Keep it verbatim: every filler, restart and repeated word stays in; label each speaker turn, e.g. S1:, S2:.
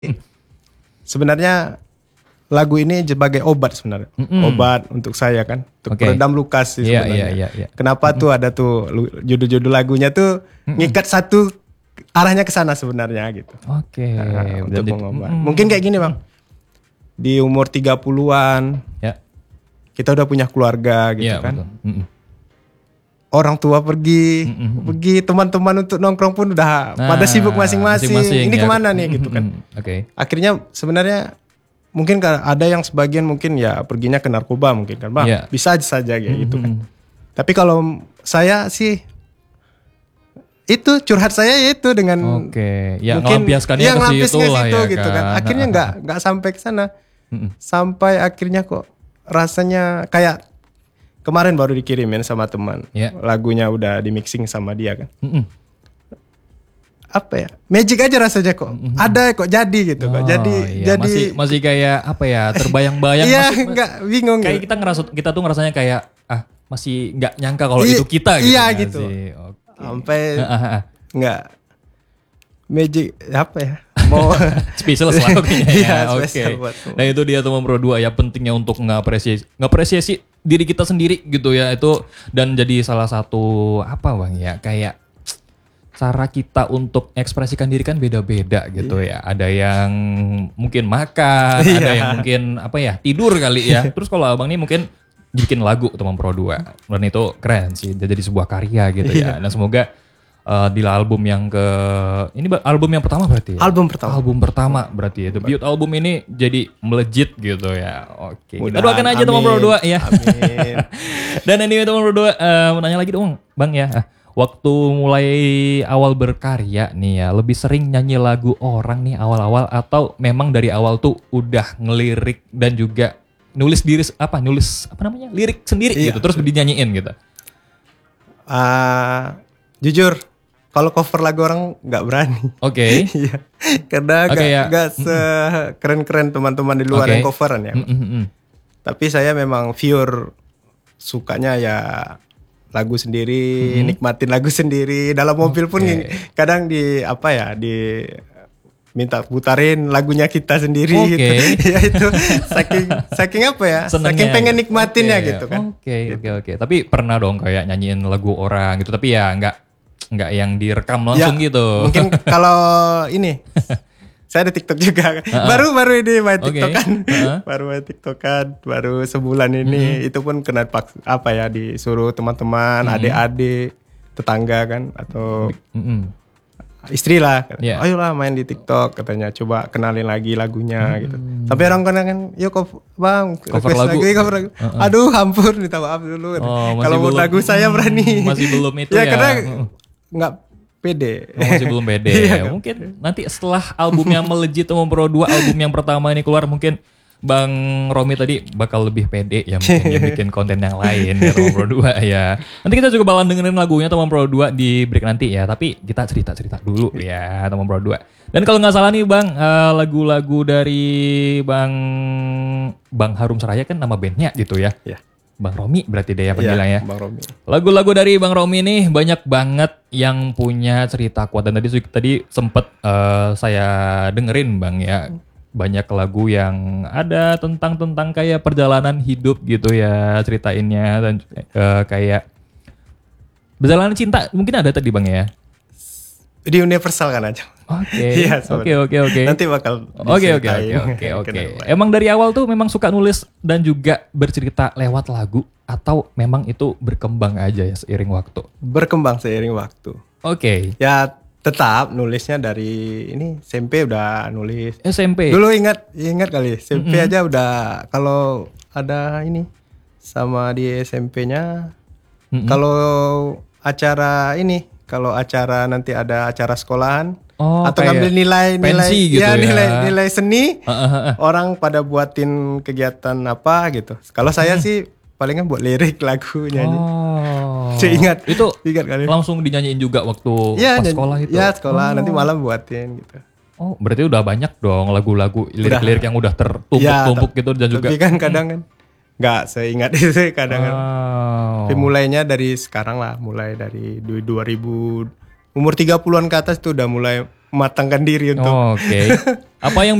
S1: Sebenarnya lagu ini sebagai obat sebenarnya.
S2: Mm-mm.
S1: Obat untuk saya kan. Untuk
S2: Oke.
S1: peredam luka sih
S2: Iya,
S1: sebenarnya.
S2: iya, iya, iya.
S1: Kenapa tuh ada tuh lu- judul-judul lagunya tuh ngikat satu arahnya ke sana sebenarnya gitu.
S2: Oke.
S1: Nah, untuk
S2: Jadi-
S1: mengobat.
S2: Mm-mm.
S1: Mungkin kayak gini bang. Di umur tiga puluhan
S2: Ya.
S1: kita udah punya keluarga gitu
S2: Iya,
S1: kan.
S2: betul. Mm-mm.
S1: Orang tua pergi,
S2: Mm-mm.
S1: pergi teman-teman untuk nongkrong pun udah
S2: Nah,
S1: pada sibuk masing-masing. Ini
S2: ya.
S1: kemana nih gitu kan.
S2: Mm-mm. Oke.
S1: Akhirnya sebenarnya mungkin ka- ada yang sebagian mungkin ya perginya ke narkoba mungkin kan bang.
S2: Iya.
S1: Bisa aja saja kayak gitu kan.
S2: Mm-mm.
S1: Tapi kalau saya sih itu curhat saya itu dengan
S2: Oke. Ya
S1: mungkin
S2: ngelampiaskannya
S1: ya,
S2: ke
S1: ngelampiasnya
S2: situ lah
S1: situ
S2: ya
S1: gitu kan.
S2: kan.
S1: Akhirnya nggak nggak sampai ke sana.
S2: Mm-mm.
S1: Sampai akhirnya kok rasanya kayak kemarin baru dikirimin sama teman.
S2: Ya.
S1: Lagunya udah di mixing sama dia kan.
S2: Mm-mm.
S1: Apa ya? Magic aja rasanya kok. Ada kok jadi gitu kok.
S2: Oh,
S1: Jadi
S2: iya.
S1: jadi
S2: masih masih kayak apa ya, terbayang-bayang.
S1: iya
S2: masih-
S1: nggak bingung
S2: kayak
S1: gitu.
S2: kita ngerasa kita tuh ngerasanya kayak ah masih nggak nyangka kalau
S1: Iya,
S2: itu kita gitu.
S1: iya,
S2: nggak
S1: gitu.
S2: sih? Oke.
S1: Sampai
S2: Ah, ah, ah.
S1: nggak magic apa ya? Mau
S2: Spesial selalu kayaknya
S1: Iya,
S2: ya. Oke.
S1: spesial buat semua.
S2: Nah itu dia teman Pro dua ya, pentingnya untuk ngapresiasi ngapresiasi diri kita sendiri gitu ya itu, dan jadi salah satu apa bang ya, kayak cara kita untuk ekspresikan diri kan beda-beda gitu ya. Ada yang mungkin makan,
S1: Iya.
S2: ada yang mungkin apa ya, tidur kali ya. Terus kalau abang nih mungkin bikin lagu teman Pro dua, dan itu keren sih, jadi sebuah karya gitu ya. Dan semoga uh, di album yang ke ini ba- album yang pertama berarti ya?
S1: Album pertama.
S2: Album pertama berarti ya. Debut album ini jadi melejit gitu ya. Oke. Kita
S1: Mudahan.
S2: doakan aja teman
S1: Amin.
S2: Pro dua ya.
S1: Amin.
S2: Dan ini teman Pro dua uh, mau nanya lagi dong Bang ya. Ah, waktu mulai awal berkarya nih ya, lebih sering nyanyi lagu orang nih awal-awal, atau memang dari awal tuh udah ngelirik dan juga nulis diri apa nulis apa namanya lirik sendiri
S1: Iya.
S2: gitu terus dinyanyiin gitu.
S1: Ah, jujur kalau cover lagu orang nggak berani.
S2: Oke.
S1: Iya. Karena
S2: Oke,
S1: nggak
S2: ya.
S1: nggak sekeren-keren teman-teman di luar
S2: Oke.
S1: yang coveran ya.
S2: Mm, mm, mm.
S1: Tapi saya memang pure sukanya ya lagu sendiri, nikmatin lagu sendiri. Dalam mobil pun
S2: Oke.
S1: kadang di apa ya, di minta putarin lagunya kita sendiri
S2: Oke.
S1: gitu. Ya itu saking saking apa ya?
S2: Senengnya
S1: saking pengen
S2: gitu.
S1: nikmatinnya
S2: Oke,
S1: gitu kan.
S2: Oke oke oke. Tapi pernah dong kayak nyanyiin lagu orang gitu, tapi ya nggak nggak yang direkam langsung
S1: Ya,
S2: gitu.
S1: Mungkin kalau ini saya ada TikTok juga. Baru-baru ini main
S2: Oke.
S1: TikTok kan.
S2: Uh-uh.
S1: Baru main TikTok kan. Baru sebulan ini itu pun kena paks- apa ya disuruh teman-teman, adik-adik, tetangga kan atau
S2: Mm-mm.
S1: istri lah.
S2: Iya.
S1: Ayolah main di TikTok katanya, coba kenalin lagi lagunya gitu. Tapi orang kadang kan, yuk kok Bang,
S2: Cover
S1: request
S2: lagu.
S1: lagi, cover lagu. Aduh, hampur minta maaf dulu.
S2: Oh, masih
S1: Kalau buat
S2: belum-
S1: lagu saya berani.
S2: masih belum itu
S1: ya.
S2: ya.
S1: Karena
S2: Mm.
S1: nggak pede.
S2: Oh, masih belum pede.
S1: Iya,
S2: Mungkin nanti setelah album yang melejit Teman Pro dua, album yang pertama ini keluar, mungkin Bang Romi tadi bakal lebih pede ya, mungkin ya bikin konten yang lain ya Teman Pro dua ya. Nanti kita juga bakalan dengerin lagunya Teman Pro dua di break nanti ya, tapi kita cerita-cerita dulu ya Teman Pro dua. Dan kalau nggak salah nih Bang, eh, lagu-lagu dari Bang Bang Harum Seraya kan nama bandnya gitu ya.
S1: Ya.
S2: Bang Romi berarti deh ya panggilannya.
S1: Iya, Bang Romi.
S2: Lagu-lagu dari Bang Romi nih banyak banget yang punya cerita kuat, dan tadi tadi sempet eh, saya dengerin Bang ya, banyak lagu yang ada tentang tentang kayak perjalanan hidup gitu ya ceritainnya, dan eh, kayak perjalanan cinta mungkin ada tadi Bang ya.
S1: Di Universal kan aja.
S2: Oke,
S1: Iya,
S2: oke
S1: sebenarnya.
S2: oke oke.
S1: Nanti bakal
S2: Oke oke oke
S1: diceritain.
S2: oke oke.
S1: Kenapa.
S2: Emang dari awal tuh memang suka nulis dan juga bercerita lewat lagu, atau memang itu berkembang aja ya seiring waktu?
S1: Berkembang seiring waktu.
S2: Oke.
S1: Ya tetap nulisnya dari ini S M P udah nulis.
S2: S M P.
S1: Dulu ingat ingat kali S M P aja udah kalau ada ini sama di S M P-nya
S2: Mm-mm.
S1: kalau acara ini kalau acara nanti ada acara sekolahan
S2: Oh,
S1: atau
S2: kayak
S1: ngambil nilai nilai
S2: pensi gitu ya.
S1: nilai nilai seni
S2: Ah, ah, ah.
S1: orang pada buatin kegiatan apa gitu. Kalau saya sih palingan buat lirik lagu nyanyi.
S2: Oh.
S1: Saya ingat
S2: Itu
S1: ingat kali.
S2: langsung dinyanyiin juga waktu
S1: Ya,
S2: pas
S1: nyanyi-
S2: sekolah itu.
S1: Ya sekolah
S2: Oh.
S1: nanti malam buatin gitu.
S2: Oh, berarti udah banyak dong lagu-lagu lirik-lirik yang udah tertumpuk-tumpuk
S1: Ya,
S2: gitu, dan juga
S1: Tapi kan kadang kan nggak seingat itu kadang kan.
S2: Oh.
S1: Tapi mulainya dari sekarang lah, mulai dari du- dua ribu umur tiga puluhan ke atas tuh udah mulai mematangkan diri untuk
S2: Oke. Apa yang